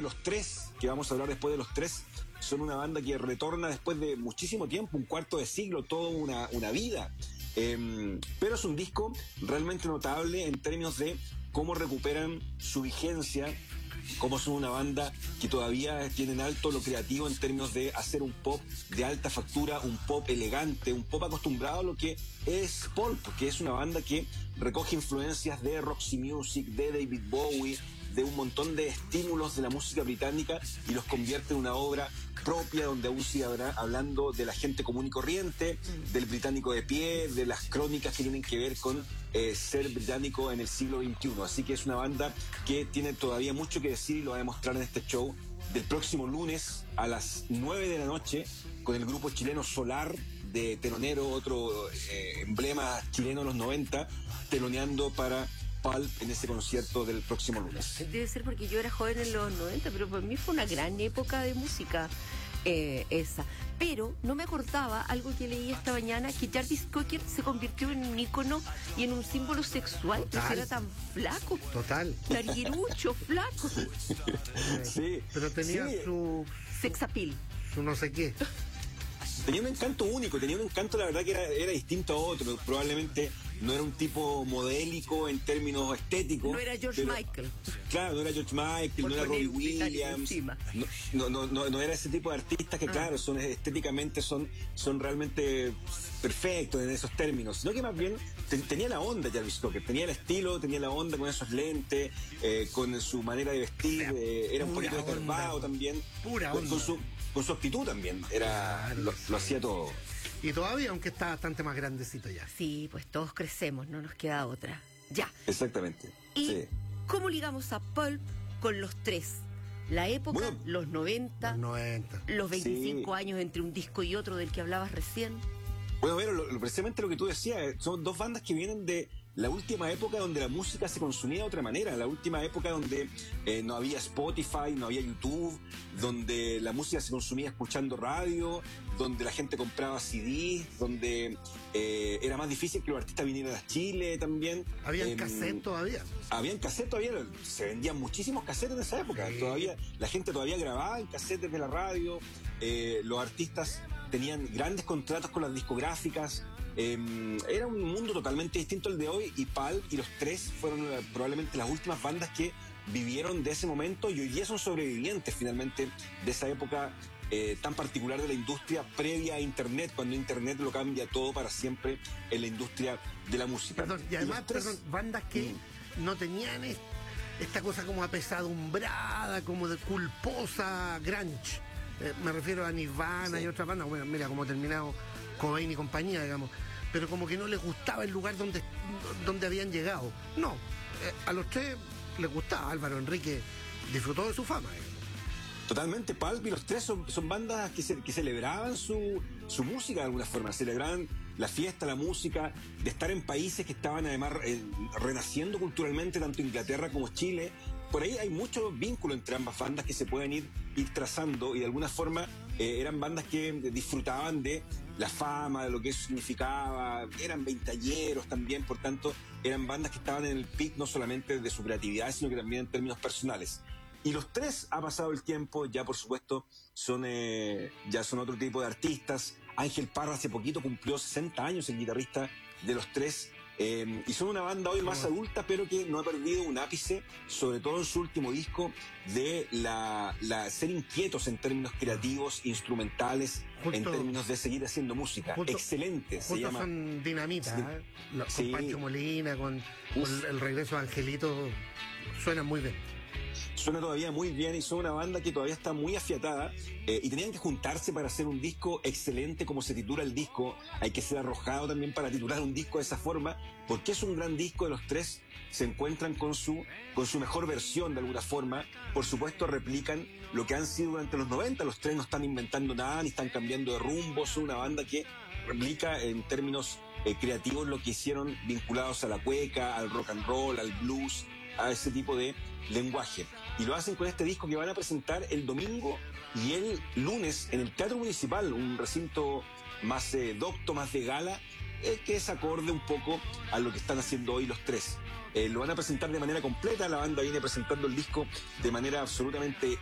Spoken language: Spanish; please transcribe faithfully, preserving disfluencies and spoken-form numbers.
Los Tres, que vamos a hablar después de Los Tres, son una banda que retorna después de muchísimo tiempo, un cuarto de siglo, toda una, una vida. Eh, pero es un disco realmente notable en términos de cómo recuperan su vigencia, cómo son una banda que todavía tienen alto lo creativo en términos de hacer un pop de alta factura, un pop elegante, un pop acostumbrado a lo que es pulp, que es una banda que recoge influencias de Roxy Music, de David Bowie, de un montón de estímulos de la música británica y los convierte en una obra propia donde aún sigue hablando de la gente común y corriente, del británico de pie, de las crónicas que tienen que ver con eh, ser británico en el siglo veintiuno. Así que es una banda que tiene todavía mucho que decir y lo va a demostrar en este show del próximo lunes a las nueve de la noche con el grupo chileno Solar de telonero, otro eh, emblema chileno de los noventa, teloneando para Pulp en ese concierto del próximo lunes. Debe ser porque yo era joven en los noventa, pero para mí fue una gran época de música eh, esa. Pero no me acordaba algo que leí esta mañana, que Jarvis Cocker se convirtió en un ícono y en un símbolo sexual. Total. Pues era tan flaco. Total. Larguirucho, flaco. Sí. Pero tenía sí. su... Sex appeal. Su no sé qué. Tenía un encanto único, tenía un encanto, la verdad, que era, era distinto a otro. Probablemente no era un tipo modélico en términos estéticos. No era George pero, Michael. Claro, no era George Michael, Por no era Robbie Williams. No, no, no, no era ese tipo de artistas que, ah. claro, son estéticamente son, son realmente perfectos en esos términos. Sino que más bien te, tenía la onda Jarvis Cocker, tenía el estilo, tenía la onda con esos lentes, eh, con su manera de vestir, eh, era un poquito desgarbado también. Pura con, onda. Con su, con su actitud también, era claro, lo, sí. lo hacía todo. Y todavía, aunque está bastante más grandecito ya. Sí, pues todos crecemos, no nos queda otra. Ya. Exactamente. ¿Y sí. cómo ligamos a Pulp con Los Tres? La época, bueno, los noventa, los noventa, los veinticinco sí. años entre un disco y otro del que hablabas recién. Bueno, bueno lo, lo, precisamente lo que tú decías, son dos bandas que vienen de la última época donde la música se consumía de otra manera, la última época donde eh, no había Spotify, no había YouTube, donde la música se consumía escuchando radio, donde la gente compraba C Ds, donde eh, era más difícil que los artistas vinieran a Chile también. ¿Habían eh, cassette todavía? Habían cassette todavía, se vendían muchísimos cassettes en esa época, sí. todavía la gente todavía grababa en cassettes de la radio, eh, los artistas tenían grandes contratos con las discográficas, eh, era un mundo totalmente distinto al de hoy y Pulp y Los Tres fueron uh, probablemente las últimas bandas que vivieron de ese momento y hoy día son sobrevivientes finalmente de esa época eh, tan particular de la industria previa a Internet, cuando Internet lo cambia todo para siempre en la industria de la música. Perdón, y además, y tres, perdón, bandas que mm. no tenían esta cosa como apesadumbrada, como de culposa grunge. Eh, me refiero a Nirvana sí. y otras bandas, bueno, mira cómo ha terminado Cobain y compañía, digamos, pero como que no les gustaba el lugar donde, donde habían llegado. No, eh, a Los Tres les gustaba. Álvaro Enrique disfrutó de su fama, digamos. Totalmente, Pulp y Los Tres son, son bandas que, se, que celebraban su, su música de alguna forma, celebraban la fiesta, la música, de estar en países que estaban además eh, renaciendo culturalmente, tanto Inglaterra como Chile. Por ahí hay mucho vínculo entre ambas bandas que se pueden ir, ir trazando y de alguna forma eh, eran bandas que disfrutaban de la fama, de lo que eso significaba, eran veinteañeros también, por tanto eran bandas que estaban en el pic no solamente de su creatividad, sino que también en términos personales. Y Los Tres ha pasado el tiempo, ya por supuesto son eh, ya son otro tipo de artistas. Ángel Parra hace poquito cumplió sesenta años, el guitarrista de Los Tres, eh, y son una banda hoy más adulta, pero que no ha perdido un ápice, sobre todo en su último disco, de la, la ser inquietos en términos creativos, instrumentales, justo, en términos de seguir haciendo música. Justo, excelente, se llama. Son dinamita, sí. ¿eh? Los, sí. Con Pancho Molina, con, con el regreso de Angelito, suenan muy bien. Suena todavía muy bien y son una banda que todavía está muy afiatada eh, y tenían que juntarse para hacer un disco excelente como se titula el disco. Hay que ser arrojado también para titular un disco de esa forma, porque es un gran disco de Los Tres. Se encuentran con su, con su mejor versión de alguna forma. Por supuesto replican lo que han sido durante los noventa. Los Tres no están inventando nada ni están cambiando de rumbo. Son una banda que replica en términos eh, creativos lo que hicieron vinculados a la cueca, al rock and roll, al blues, a ese tipo de lenguaje. Y lo hacen con este disco que van a presentar el domingo y el lunes en el Teatro Municipal, un recinto más eh, docto, más de gala, eh, que es acorde un poco a lo que están haciendo hoy Los Tres. Eh, lo van a presentar de manera completa, la banda viene presentando el disco de manera absolutamente